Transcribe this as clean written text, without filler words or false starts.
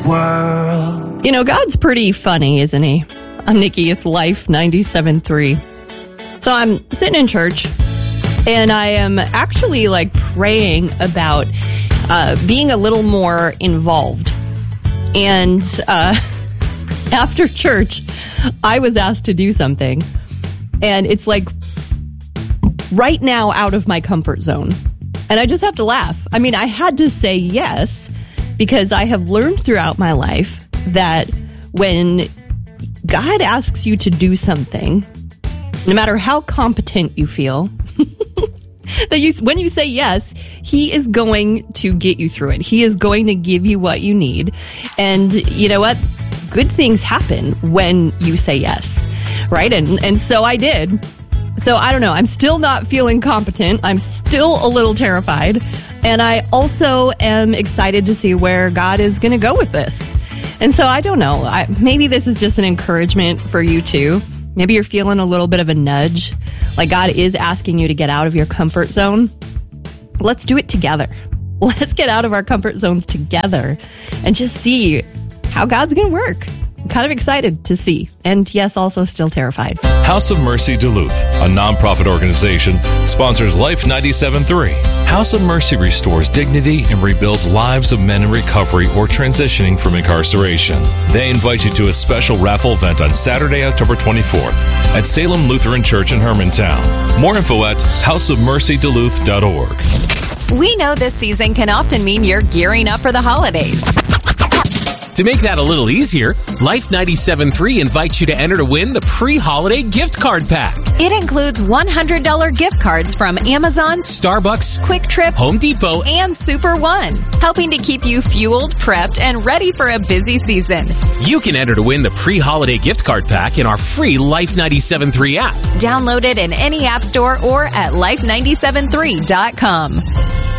world. You know, God's pretty funny, isn't he? I'm Nikki. It's Life 97.3. So I'm sitting in church, and I am actually praying about being a little more involved. And after church, I was asked to do something, and it's right now out of my comfort zone. And I just have to laugh. I mean, I had to say yes, because I have learned throughout my life that when God asks you to do something, no matter how competent you feel, when you say yes, he is going to get you through it. He is going to give you what you need. And you know what? Good things happen when you say yes, right? And so I did. So I don't know. I'm still not feeling competent. I'm still a little terrified. And I also am excited to see where God is going to go with this. And so I don't know. Maybe this is just an encouragement for you too. Maybe you're feeling a little bit of a nudge. Like God is asking you to get out of your comfort zone. Let's do it together. Let's get out of our comfort zones together and just see how God's going to work. I'm kind of excited to see. And yes, also still terrified. House of Mercy Duluth, a nonprofit organization, sponsors Life 97.3. House of Mercy restores dignity and rebuilds lives of men in recovery or transitioning from incarceration. They invite you to a special raffle event on Saturday, October 24th at Salem Lutheran Church in Hermantown. More info at houseofmercyduluth.org. We know this season can often mean you're gearing up for the holidays. To make that a little easier, Life 97.3 invites you to enter to win the pre-holiday gift card pack. It includes $100 gift cards from Amazon, Starbucks, Quick Trip, Home Depot, and Super One, helping to keep you fueled, prepped, and ready for a busy season. You can enter to win the pre-holiday gift card pack in our free Life 97.3 app. Download it in any app store or at life973.com.